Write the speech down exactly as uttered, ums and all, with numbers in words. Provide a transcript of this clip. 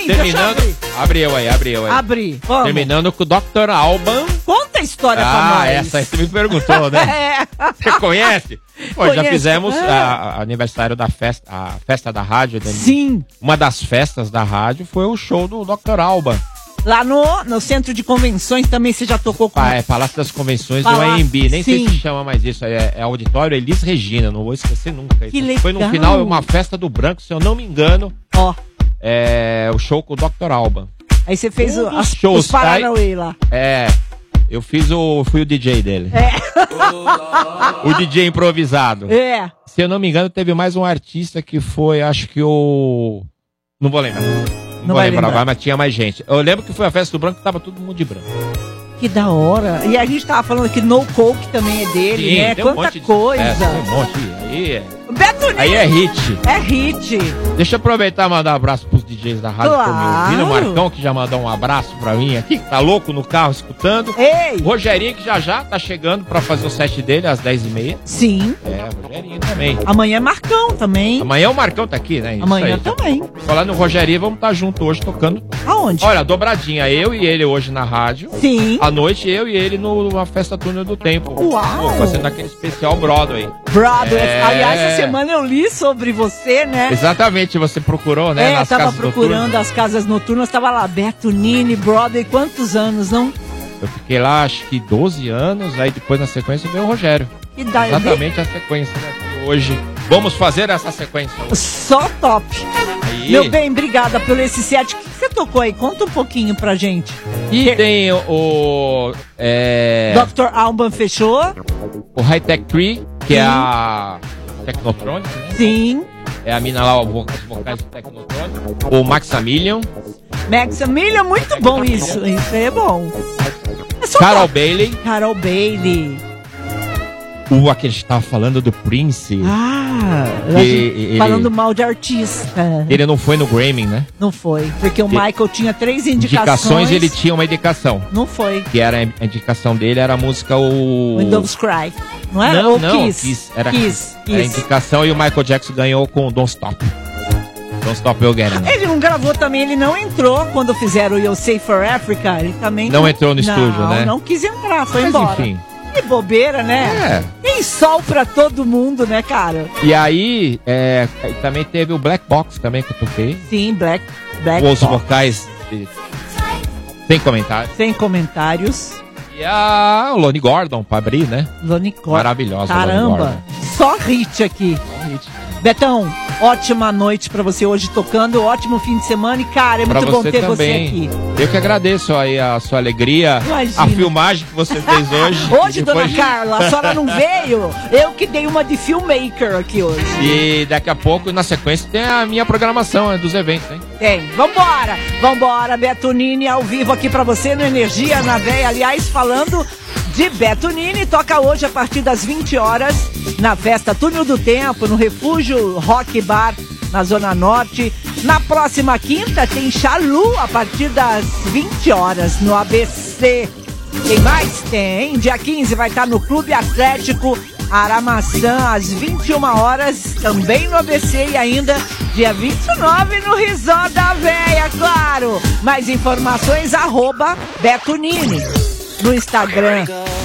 terminando, deixa eu abre eu aí, abre eu aí. Abri, vamos. Terminando com o doutor Alban. Conta a história ah, pra nós. Ah, essa aí você me perguntou, né? É. Você conhece? Pô, já Conheço. fizemos É. a, a aniversário da festa, a festa da rádio. Né? Sim. Uma das festas da rádio foi o show do doutor Alban. Lá no, no centro de convenções também você já tocou com... Ah, é Palácio das Convenções Palácio, do A M B. Nem sei sim. se chama mais isso. É, é Auditório Elis Regina. Não vou esquecer nunca. Que isso. Foi no legal. final, uma festa do Branco, se eu não me engano. Ó. É o show com o doutor Alban. Aí você fez Um o, dos as, shows, os Paranauê lá. É. Eu fiz o. Fui o D J dele. É. O D J improvisado. É. Se eu não me engano, teve mais um artista que foi, acho que o. Não vou lembrar. Não, Não vou vai lembrar, lembrar. mas tinha mais gente. Eu lembro que foi a festa do Branco, tava todo mundo de branco. Que da hora. E a gente tava falando que No Coke também é dele, Sim, né? tem um Quanta monte de coisa. festa, tem um monte. Aí é, Beto Nini aí é hit. é hit. Deixa eu aproveitar e mandar um abraço pros D Js da rádio que estão me ouvindo. O Claro. Marcão, que já mandou um abraço pra mim aqui, que tá louco no carro escutando. Ei. O Rogerinho, que já já tá chegando pra fazer o set dele às dez e meia. Sim. É, o Rogerinho também. Amanhã é Marcão também. Amanhã o Marcão tá aqui, né? Isso Amanhã aí. também. Falar no Rogerinho, vamos estar junto hoje tocando. Aonde? Olha, dobradinha, eu e ele hoje na rádio. Sim. À noite, eu e ele numa festa Túnel do Tempo. Uau! Pô, fazendo aquele especial Broadway. Broadway. É. Aliás, essa semana eu li sobre você, né? Exatamente, você procurou, né? É, nas tava casas procurando noturnas. as casas noturnas, tava lá, Beto Nini, Broadway, quantos anos, não? Eu fiquei lá, acho que doze anos, aí depois na sequência veio o Rogério. Que dá, Exatamente a sequência, né? Que hoje vamos fazer essa sequência hoje. Só top. Aí. Meu bem, obrigada pelo esse set. O que você tocou aí? Conta um pouquinho pra gente. E tem o, o, é, doutor Alban fechou? o High Tech Tree, que Sim. é a Technotronic, né? Sim. É a mina lá, o- os vocais do Technotronic. O Maximilian. Maximilian, muito bom isso. Isso aí é bom. É só Carol top. Bailey. Carol Bailey. O aquele que tava falando do Prince. Ah, E- a gente ele- falando mal de artista. Ele não foi no Grammy, né? Não foi, porque o E- Michael tinha três indicações. Indicações, ele tinha uma indicação. Não foi. Que era a indicação dele, era a música o... Windows Cry. Não era? Não, Ou não, Kiss. Kiss. Era Kiss. Era a Kiss. indicação e o Michael Jackson ganhou com o Don't Stop. Don't Stop You Again. Ele não gravou também, ele não entrou quando fizeram o You Say for Africa. Ele também Não entrou no estúdio, não, né? Não, quis entrar, foi Mas embora. enfim. Que bobeira, né? É. Tem sol pra todo mundo, né, cara? E aí, é, também teve o Black Box também que eu toquei. Sim, Black, Black Com os Box. vocais de... sem comentário. Sem comentários. E a o Lonnie Gordon pra abrir, né? Lonnie Gordon. Maravilhosa, Lonnie Caramba, Gordon. só hit aqui. Betão, ótima noite pra você hoje tocando, ótimo fim de semana e, cara, é Pra muito bom você ter também. você aqui. Eu que agradeço aí a sua alegria, Imagina. a filmagem que você fez hoje. Hoje, dona Depois- Carla, a senhora não veio? Eu que dei uma de filmmaker aqui hoje. E daqui a pouco, na sequência, tem a minha programação, né, dos eventos, hein? Tem, vambora, vambora, Beto Nini ao vivo aqui pra você no Energia na Véia. Aliás, falando de Beto Nini, toca hoje a partir das vinte horas na festa Túnel do Tempo, no Refúgio Rock Bar, na Zona Norte. Na próxima quinta tem Chalu a partir das vinte horas no A B C. Tem mais? Tem. Dia quinze vai estar no Clube Atlético Aramaçã às vinte e uma horas, também no A B C, e ainda dia vinte e nove no Resort da Véia, claro. Mais informações, arroba Beto Nini no Instagram.